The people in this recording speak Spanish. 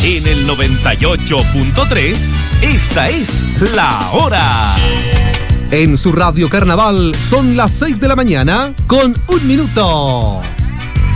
En el 98.3, esta es La Hora. En su radio Carnaval son las 6 de la mañana con 1 minuto.